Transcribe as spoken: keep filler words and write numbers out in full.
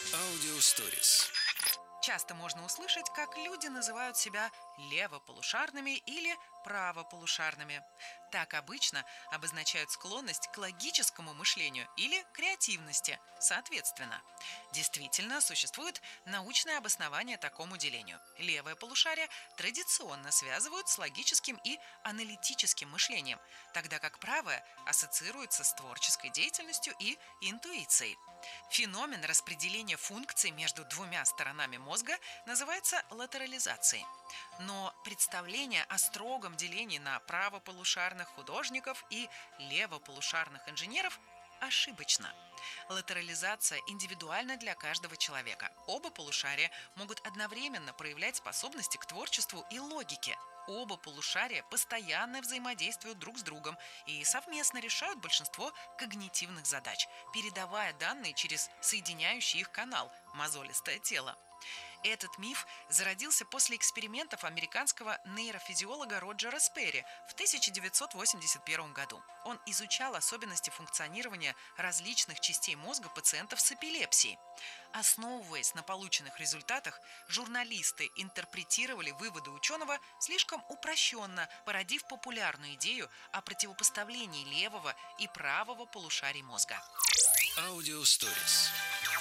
Аудиосторис. Часто можно услышать, как люди называют себя левополушарными или правополушарными. Так обычно обозначают склонность к логическому мышлению или креативности, соответственно. Действительно, существует научное обоснование такому делению. Левое полушарие традиционно связывают с логическим и аналитическим мышлением, тогда как правое ассоциируется с творческой деятельностью и интуицией. Феномен распределения функций между двумя сторонами мозга называется латерализацией. Но представление о строгом делении на правополушарных художников и левополушарных инженеров ошибочно. Латерализация индивидуальна для каждого человека. Оба полушария могут одновременно проявлять способности к творчеству и логике. Оба полушария постоянно взаимодействуют друг с другом и совместно решают большинство когнитивных задач, передавая данные через соединяющий их канал – мозолистое тело. Этот миф зародился после экспериментов американского нейрофизиолога Роджера Сперри в тысяча девятьсот восемьдесят первом году. Он изучал особенности функционирования различных частей мозга пациентов с эпилепсией. Основываясь на полученных результатах, журналисты интерпретировали выводы ученого слишком упрощенно, породив популярную идею о противопоставлении левого и правого полушарий мозга. Аудиосторис.